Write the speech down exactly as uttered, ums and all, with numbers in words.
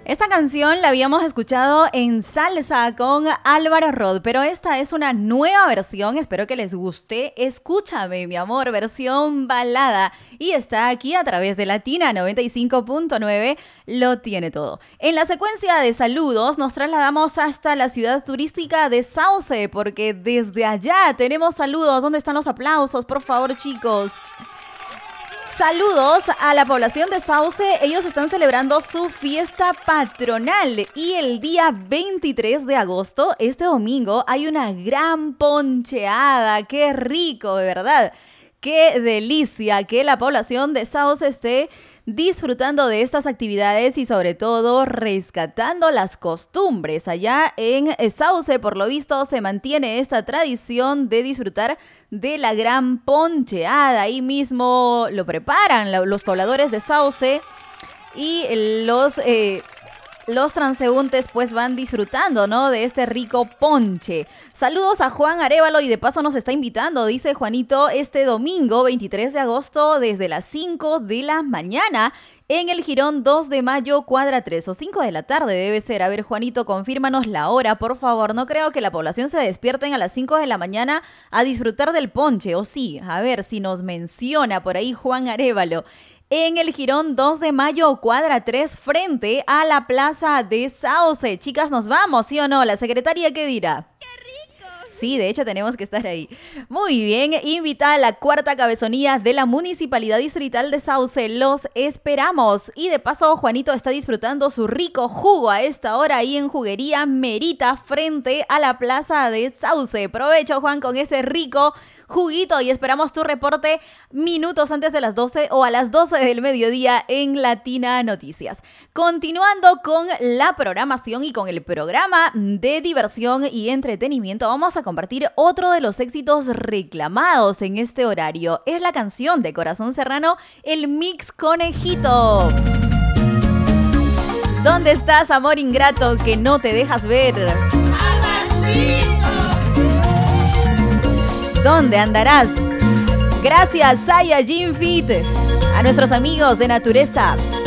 Esta canción la habíamos escuchado en Salsa con Álvaro Rod, pero esta es una nueva versión, espero que les guste. Escúchame, mi amor, versión balada. Y está aquí a través de Latina noventa y cinco punto nueve, lo tiene todo. En la secuencia de saludos nos trasladamos hasta la ciudad turística de Sauce, porque desde allá tenemos saludos. ¿Dónde están los aplausos? Por favor, chicos. Saludos a la población de Sauce. Ellos están celebrando su fiesta patronal y el día veintitrés de agosto, este domingo, hay una gran poncheada. ¡Qué rico, de verdad! ¡Qué delicia que la población de Sauce esté disfrutando de estas actividades y sobre todo rescatando las costumbres! Allá en Sauce, por lo visto, se mantiene esta tradición de disfrutar de la gran poncheada. Ahí mismo lo preparan los pobladores de Sauce y los... Eh, Los transeúntes pues van disfrutando, ¿no?, de este rico ponche. Saludos a Juan Arévalo y de paso nos está invitando, dice Juanito, este domingo veintitrés de agosto desde las cinco de la mañana en el Jirón dos de mayo, cuadra tres, o cinco de la tarde debe ser. A ver, Juanito, confírmanos la hora, por favor. No creo que la población se despierten a las cinco de la mañana a disfrutar del ponche, ¿o sí? A ver si nos menciona por ahí Juan Arévalo. En el Jirón dos de mayo, cuadra tres, frente a la plaza de Sauce. Chicas, ¿nos vamos, sí o no? ¿La secretaria qué dirá? ¡Qué rico! Sí, de hecho tenemos que estar ahí. Muy bien, invita a la cuarta cabezonía de la Municipalidad Distrital de Sauce. Los esperamos. Y de paso, Juanito está disfrutando su rico jugo a esta hora ahí en Juguería Merita, frente a la plaza de Sauce. Provecho, Juan, con ese rico juguito y esperamos tu reporte minutos antes de las doce o a las doce del mediodía en Latina Noticias. Continuando con la programación y con el programa de diversión y entretenimiento, vamos a compartir otro de los éxitos reclamados en este horario. Es la canción de Corazón Serrano, el Mix Conejito. ¿Dónde estás, amor ingrato, que no te dejas ver? ¿Dónde andarás? Gracias, Saiyajin Fit, a nuestros amigos de Natureza.